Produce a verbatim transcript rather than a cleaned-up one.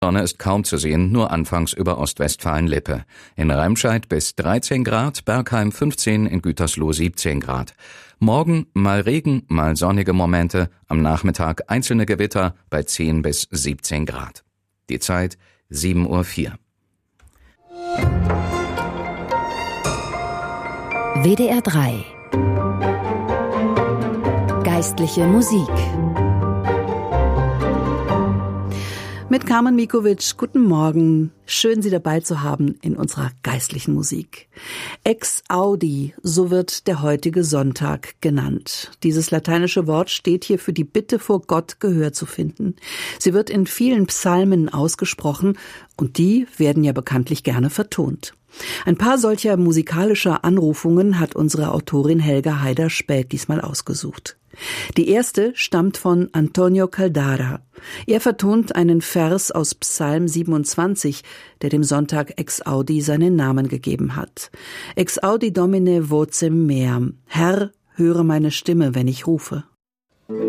Sonne ist kaum zu sehen, nur anfangs über Ostwestfalen-Lippe. In Remscheid bis dreizehn Grad, Bergheim fünfzehn, in Gütersloh siebzehn Grad. Morgen mal Regen, mal sonnige Momente, am Nachmittag einzelne Gewitter bei zehn bis siebzehn Grad. Die Zeit sieben Uhr vier. W D R drei Geistliche Musik mit Carmen Mikovic. Guten Morgen. Schön, Sie dabei zu haben in unserer geistlichen Musik. Ex audi, so wird der heutige Sonntag genannt. Dieses lateinische Wort steht hier für die Bitte, vor Gott Gehör zu finden. Sie wird in vielen Psalmen ausgesprochen und die werden ja bekanntlich gerne vertont. Ein paar solcher musikalischer Anrufungen hat unsere Autorin Helga Haider-Späth diesmal ausgesucht. Die erste stammt von Antonio Caldara. Er vertont einen Vers aus Psalm siebenundzwanzig, der dem Sonntag Ex audi seinen Namen gegeben hat. Ex audi Domine vocem meam. Herr, höre meine Stimme, wenn ich rufe.